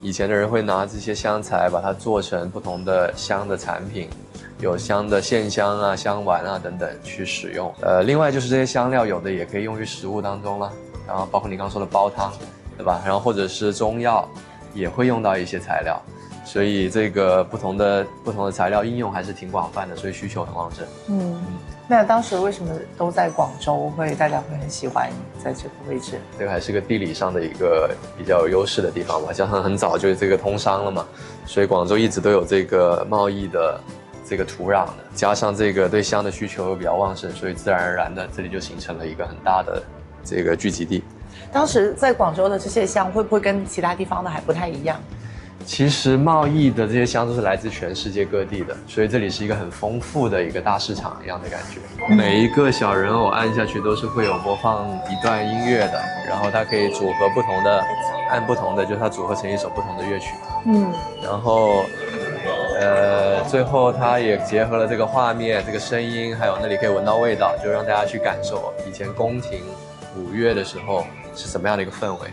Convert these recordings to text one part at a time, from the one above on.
以前的人会拿这些香材把它做成不同的香的产品，有香的线香啊、香丸啊等等去使用。另外就是这些香料有的也可以用于食物当中了，然后包括你刚刚说的煲汤，对吧？然后或者是中药也会用到一些材料，所以这个不同的材料应用还是挺广泛的，所以需求很旺盛。 那当时为什么都在广州，大家会很喜欢在这个位置？ 这个还是个地理上的一个比较有优势的地方吧，加上很早就这个通商了嘛，所以广州一直都有这个贸易的这个土壤的，加上这个对香的需求又比较旺盛，所以自然而然的这里就形成了一个很大的这个聚集地。 当时在广州的这些香会不会跟其他地方的还不太一样？ 其实贸易的这些香都是来自全世界各地的，所以这里是一个很丰富的一个大市场一样的感觉。每一个小人偶按下去都是会有播放一段音乐的，然后它可以组合不同的，按不同的就是它组合成一首不同的乐曲。然后最后它也结合了这个画面、这个声音，还有那里可以闻到味道，就让大家去感受以前宫廷舞乐的时候是什么样的一个氛围。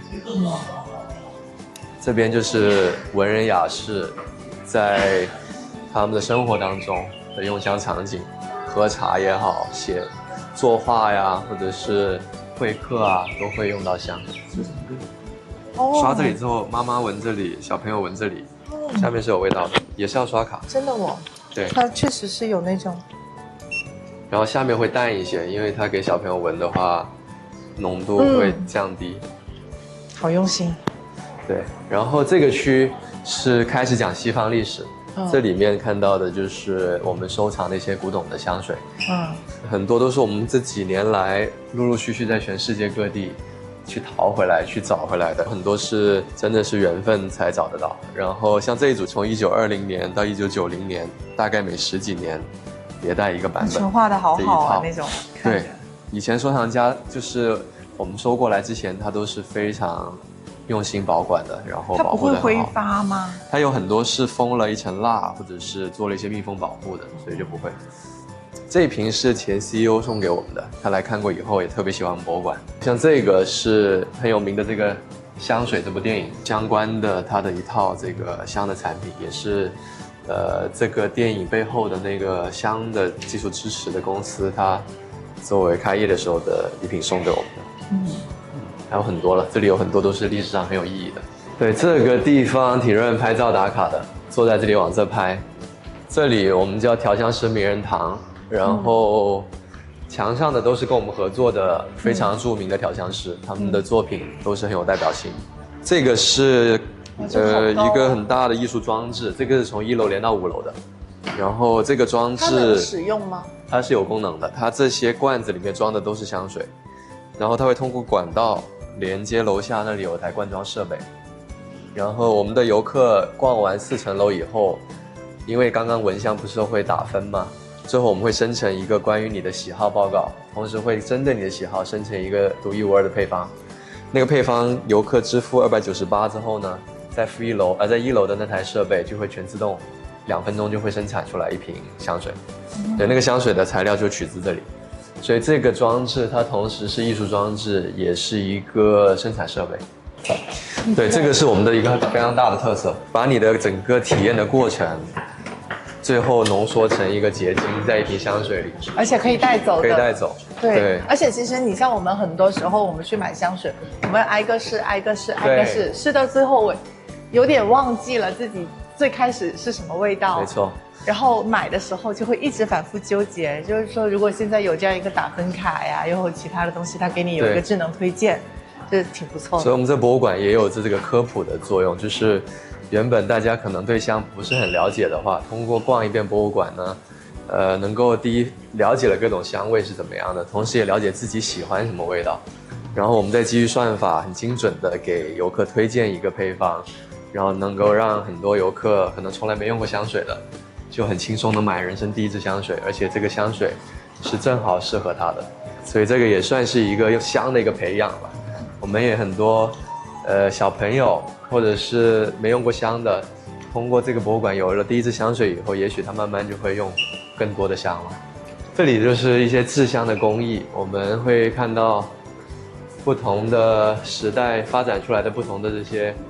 这边就是文人雅士在他们的生活当中的用香场景，喝茶也好，作画呀，或者是会客啊，都会用到香。刷这里之后，妈妈闻这里，小朋友闻这里，下面是有味道的，也是要刷卡。 真的哦， 对， 它确实是有那种。 然后下面会淡一些，因为它给小朋友闻的话，浓度会降低。 好用心。 对，然后这个区是开始讲西方历史，这里面看到的就是我们收藏的一些古董的香水，很多都是我们这几年来陆陆续续在全世界各地去淘回来、去找回来的，很多是真的是缘分才找得到。然后像这一组从1920年到1990年，大概每10几年迭代一个版本， 纯化的好好啊那种。 对，以前收藏家就是我们收过来之前，他都是非常用心保管的，然后保护得很好。它不会挥发吗？ 它有很多是封了一层蜡，或者是做了一些密封保护的，所以就不会。这一瓶是前 CEO 送给我们的，他来看过以后也特别喜欢博物馆。像这个是很有名的这个香水这部电影相关的，它的一套这个香的产品，也是这个电影背后的那个香的技术支持的公司，它作为开业的时候的礼品送给我们的。还有很多了，这里有很多都是历史上很有意义的。对，这个地方挺让人拍照打卡的，坐在这里往这拍。这里我们叫调香师名人堂，然后墙上的都是跟我们合作的非常著名的调香师，他们的作品都是很有代表性。这个是一个很大的艺术装置，这个是从1楼连到5楼的。然后这个装置它能使用吗？ 它是有功能的，它这些罐子里面装的都是香水，然后它会通过管道连接楼下那里有台灌装设备，然后我们的游客逛完4层楼以后，因为刚刚闻香不是会打分吗？最后我们会生成一个关于你的喜好报告，同时会针对你的喜好生成一个独一无二的配方。那个配方游客支付298之后呢，在1楼的那台设备就会全自动，2分钟就会生产出来一瓶香水。对，那个香水的材料就取自这里。所以这个装置它同时是艺术装置，也是一个生产设备。对，这个是我们的一个非常大的特色，把你的整个体验的过程，最后浓缩成一个结晶，在一瓶香水里， 而且可以带走的。 可以带走。 对，而且其实你像我们很多时候，我们去买香水，我们挨个试，试到最后，我有点忘记了自己最开始是什么味道。 没错。 然后买的时候就会一直反复纠结，就是说如果现在有这样一个打分卡呀，又有其他的东西，它给你有一个智能推荐，这挺不错的。 所以我们这博物馆也有这个科普的作用，就是原本大家可能对香不是很了解的话，通过逛一遍博物馆呢，能够第一了解了各种香味是怎么样的，同时也了解自己喜欢什么味道，然后我们再基于算法很精准的给游客推荐一个配方，然后能够让很多游客可能从来没用过香水的，就很轻松的买人生第一支香水，而且这个香水是正好适合他的，所以这个也算是一个香的一个培养吧。我们也很多小朋友或者是没用过香的，通过这个博物馆有了第一支香水以后，也许他慢慢就会用更多的香了。这里就是一些制香的工艺，我们会看到不同的时代发展出来的不同的这些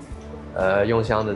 用香的